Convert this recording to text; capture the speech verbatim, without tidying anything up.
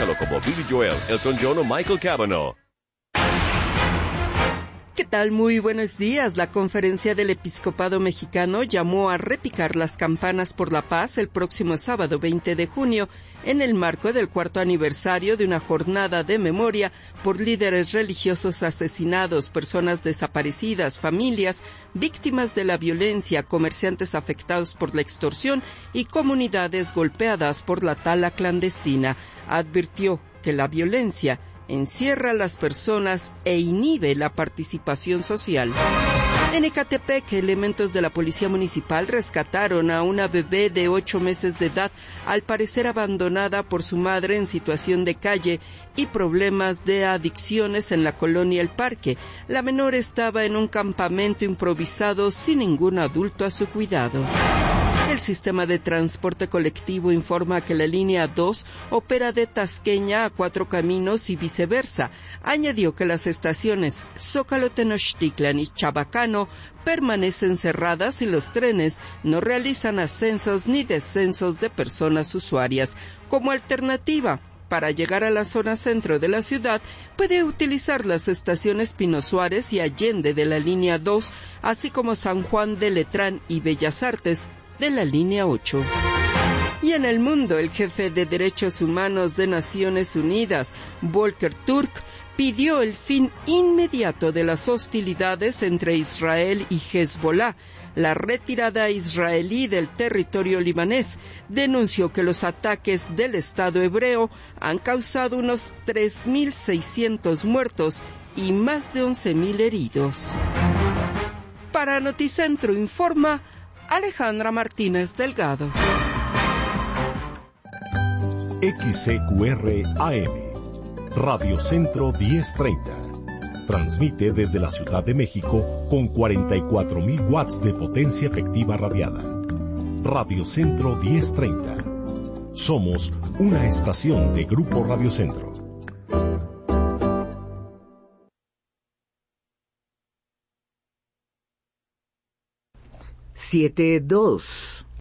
Búscalo como Billy Joel, Elton John o Michael Cavanaugh. ¿Qué tal? Muy buenos días. La Conferencia del Episcopado Mexicano llamó a repicar las campanas por la paz el próximo sábado veinte de junio, en el marco del cuarto aniversario de una jornada de memoria por líderes religiosos asesinados, personas desaparecidas, familias, víctimas de la violencia, comerciantes afectados por la extorsión y comunidades golpeadas por la tala clandestina. Advirtió que la violencia encierra a las personas e inhibe la participación social. En Ecatepec, elementos de la Policía Municipal rescataron a una bebé de ocho meses de edad, al parecer abandonada por su madre en situación de calle y problemas de adicciones en la colonia El Parque. La menor estaba en un campamento improvisado sin ningún adulto a su cuidado. El sistema de transporte colectivo informa que la línea dos opera de Tasqueña a Cuatro Caminos y viceversa. Añadió que las estaciones Zócalo, Tenochtitlan y Chabacano permanecen cerradas y los trenes no realizan ascensos ni descensos de personas usuarias. Como alternativa, para llegar a la zona centro de la ciudad, puede utilizar las estaciones Pino Suárez y Allende de la línea dos, así como San Juan de Letrán y Bellas Artes de la línea ocho. Y en el mundo, el jefe de Derechos Humanos de Naciones Unidas, Volker Turk, pidió el fin inmediato de las hostilidades entre Israel y Hezbollah. La retirada israelí del territorio libanés denunció que los ataques del Estado hebreo han causado unos tres mil seiscientos muertos y más de once mil heridos. Para Noticentro informa Alejandra Martínez Delgado. X C Q R A M, Radio Centro diez treinta. Transmite desde la Ciudad de México con cuarenta y cuatro mil watts de potencia efectiva radiada. Radio Centro diez treinta. Somos una estación de Grupo Radio Centro. siete dos.